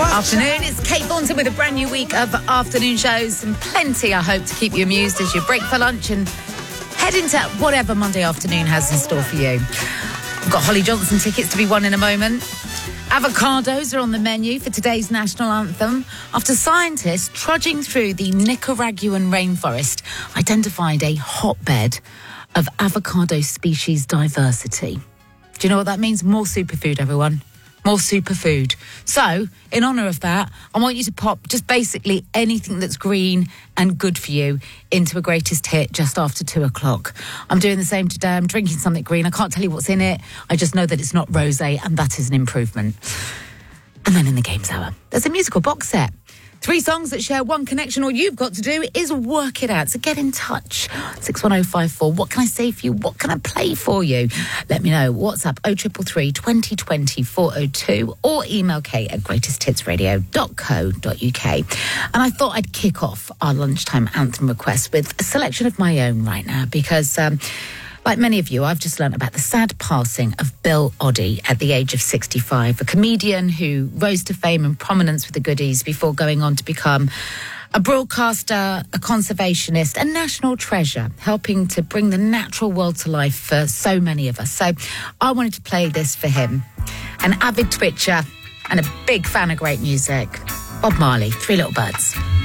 Afternoon, it's Kate Thornton with a brand new week of afternoon shows and plenty, I hope, to keep you amused as you break for lunch and head into whatever Monday afternoon has in store for you. We've got Holly Johnson tickets to be won in a moment. Avocados are on the menu for today's national anthem after scientists trudging through the Nicaraguan rainforest identified a hotbed of avocado species diversity. Do you know what that means? More superfood, everyone. More superfood. So, in honour of that, I want you to pop just basically anything that's green and good for you into a greatest hit just after 2 o'clock. I'm doing the same today. I'm drinking something green. I can't tell you what's in it. I just know that it's not rosé, and that is an improvement. And then in the Games Hour, there's a musical box set. 3 songs that share one connection. All you've got to do is work it out. So get in touch. 61054. What can I say for you? What can I play for you? Let me know. WhatsApp 0333 2020 402 or email kate@greatesthitsradio.co.uk. And I thought I'd kick off our lunchtime anthem request with a selection of my own right now because like many of you, I've just learnt about the sad passing of Bill Oddie at the age of 65, a comedian who rose to fame and prominence with the goodies before going on to become a broadcaster, a conservationist, a national treasure, helping to bring the natural world to life for so many of us. So I wanted to play this for him. An avid twitcher and a big fan of great music. Bob Marley, Three Little Birds.